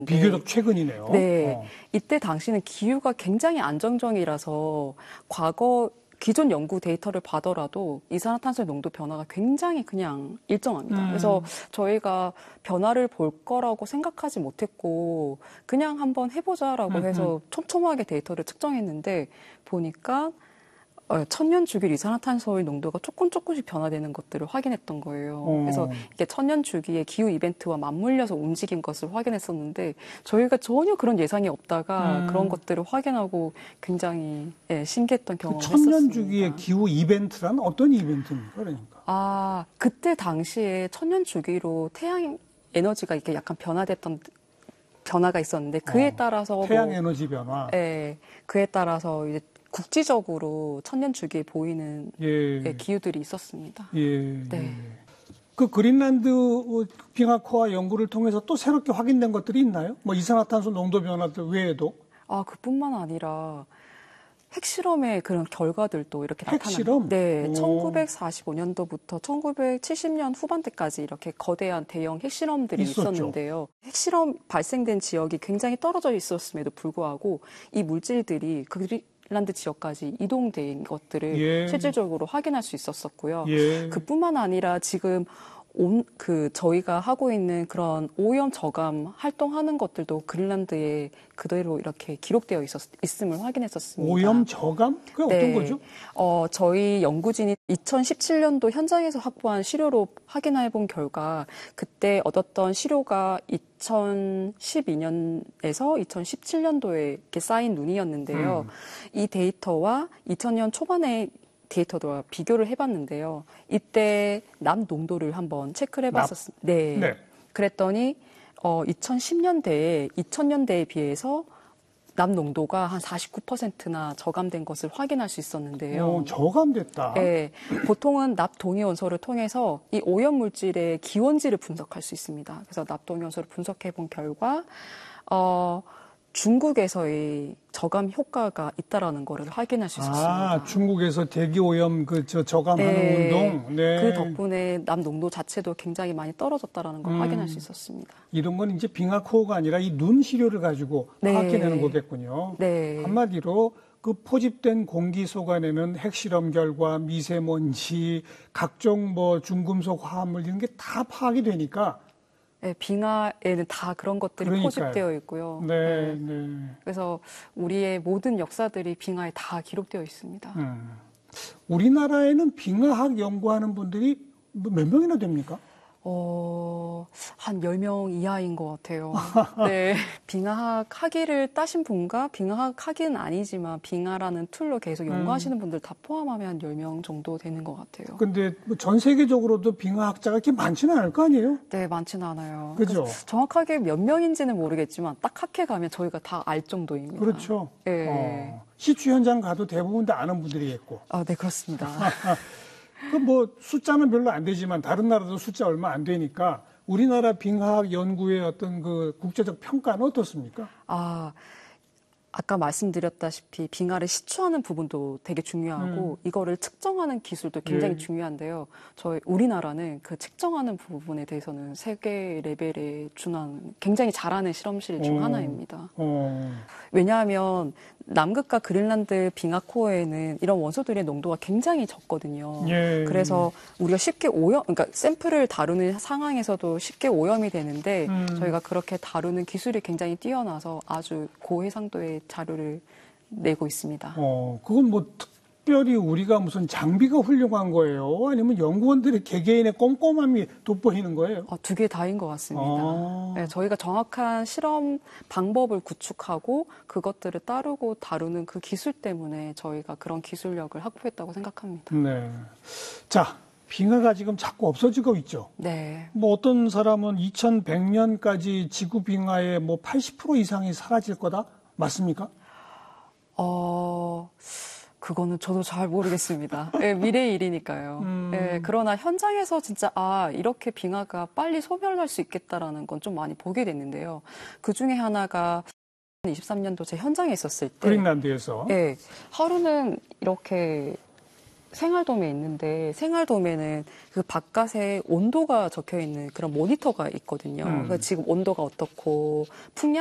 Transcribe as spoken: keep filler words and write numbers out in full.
비교적 최근이네요. 네. 어. 이때 당시는 기후가 굉장히 안정적이라서 과거 기존 연구 데이터를 봐더라도 이산화탄소의 농도 변화가 굉장히 그냥 일정합니다. 음. 그래서 저희가 변화를 볼 거라고 생각하지 못했고 그냥 한번 해보자라고 음, 해서 촘촘하게 데이터를 측정했는데 보니까 천년 주기 이산화탄소의 농도가 조금 조금씩 변화되는 것들을 확인했던 거예요. 어. 그래서 이게 천년 주기의 기후 이벤트와 맞물려서 움직인 것을 확인했었는데 저희가 전혀 그런 예상이 없다가 음. 그런 것들을 확인하고 굉장히 예, 신기했던 경험을 그 했었습니다. 천년 주기의 기후 이벤트란 어떤 이벤트입니까? 그러니까. 아, 그때 당시에 천년 주기로 태양 에너지가 이렇게 약간 변화됐던 변화가 있었는데 그에 어, 따라서 태양 뭐, 에너지 변화. 예, 그에 따라서 이제 국지적으로 천년 주기에 보이는 예. 예, 기후들이 있었습니다. 예. 네. 예. 그 그린란드 빙하코어 연구를 통해서 또 새롭게 확인된 것들이 있나요? 뭐 이산화탄소 농도 변화들 외에도? 아, 그뿐만 아니라 핵실험의 그런 결과들도 이렇게 핵실험? 나타납니다. 네, 오. 천구백사십오 년도부터 천구백칠십 년 후반대까지 이렇게 거대한 대형 핵실험들이 있었죠. 있었는데요. 핵실험 발생된 지역이 굉장히 떨어져 있었음에도 불구하고 이 물질들이 그린란드 지역까지 이동된 것들을 예. 실질적으로 확인할 수 있었었고요. 예. 그뿐만 아니라 지금 온, 그, 저희가 하고 있는 그런 오염 저감 활동하는 것들도 그린란드에 그대로 이렇게 기록되어 있었, 있음을 확인했었습니다. 오염 저감? 그게 네. 어떤 거죠? 어, 저희 연구진이 이천십칠 년도 현장에서 확보한 시료로 확인해 본 결과 그때 얻었던 시료가 이천십이 년에서 이천십칠 년도에 이렇게 쌓인 눈이었는데요. 음. 이 데이터와 이천 년 초반에 데이터와 비교를 해봤는데요. 이때 남 농도를 한번 체크를 해봤었습니다. 네. 네. 그랬더니 어, 이천십 년대에 이천 년대에 비해서 남 농도가 한 사십구 퍼센트나 저감된 것을 확인할 수 있었는데요. 오, 저감됐다. 네, 보통은 납 동위원소를 통해서 이 오염 물질의 기원지를 분석할 수 있습니다. 그래서 납 동위원소를 분석해 본 결과 어, 중국에서의 저감 효과가 있다라는 것을 확인할 수 있었습니다. 아, 중국에서 대기 오염 그 저 저감하는 네, 운동. 네. 그 덕분에 남 농도 자체도 굉장히 많이 떨어졌다라는 걸 음. 확인할 수 있었습니다. 이런 건 이제 빙하코어가 아니라 이 눈 시료를 가지고 네. 파악해내는 거겠군요. 네. 한마디로 그 포집된 공기 속안에는 핵실험 결과, 미세먼지, 각종 뭐 중금속 화합물 이런 게 다 파악이 되니까. 네, 빙하에는 다 그런 것들이 그러니까요. 포집되어 있고요. 네, 네. 네. 그래서 우리의 모든 역사들이 빙하에 다 기록되어 있습니다. 음. 우리나라에는 빙하학 연구하는 분들이 몇 명이나 됩니까? 어, 한 열 명 이하인 것 같아요. 네. 빙하학 학위를 따신 분과 빙하학 학위는 아니지만 빙하라는 툴로 계속 연구하시는 분들 다 포함하면 한 열 명 정도 되는 것 같아요. 근데 전 세계적으로도 빙하학자가 그렇게 많지는 않을 거 아니에요? 네, 많지는 않아요. 그죠? 정확하게 몇 명인지는 모르겠지만 딱 학회 가면 저희가 다 알 정도입니다. 그렇죠. 네. 어, 시추 현장 가도 대부분 다 아는 분들이겠고. 아, 네, 그렇습니다. 그 뭐 숫자는 별로 안 되지만 다른 나라도 숫자 얼마 안 되니까 우리나라 빙하학 연구의 어떤 그 국제적 평가는 어떻습니까? 아, 아까 말씀드렸다시피 빙하를 시추하는 부분도 되게 중요하고 음. 이거를 측정하는 기술도 굉장히 예. 중요한데요. 저희 우리나라는 그 측정하는 부분에 대해서는 세계 레벨에 준한 굉장히 잘하는 실험실 중 어. 하나입니다. 어. 왜냐하면 남극과 그린란드 빙하코어에는 이런 원소들의 농도가 굉장히 적거든요. 예. 그래서 우리가 쉽게 오염, 그러니까 샘플을 다루는 상황에서도 쉽게 오염이 되는데 음. 저희가 그렇게 다루는 기술이 굉장히 뛰어나서 아주 고해상도의 자료를 내고 있습니다. 어, 그건 뭐 특별히 우리가 무슨 장비가 훌륭한 거예요? 아니면 연구원들의 개개인의 꼼꼼함이 돋보이는 거예요? 어, 두 개 다인 것 같습니다. 아. 네, 저희가 정확한 실험 방법을 구축하고 그것들을 따르고 다루는 그 기술 때문에 저희가 그런 기술력을 확보했다고 생각합니다. 네. 자, 빙하가 지금 자꾸 없어지고 있죠. 네. 뭐 어떤 사람은 이천백 년까지 지구 빙하의 뭐 팔십 퍼센트 이상이 사라질 거다? 맞습니까? 어, 그거는 저도 잘 모르겠습니다. 네, 미래의 일이니까요. 음. 네, 그러나 현장에서 진짜 아 이렇게 빙하가 빨리 소멸할 수 있겠다라는 건 좀 많이 보게 됐는데요. 그 중에 하나가 이십삼 년도 제 현장에 있었을 때 그린란드에서. 네, 하루는 이렇게 생활돔에 있는데 생활돔에는 그 바깥에 온도가 적혀 있는 그런 모니터가 있거든요. 음. 그러니까 지금 온도가 어떻고 풍량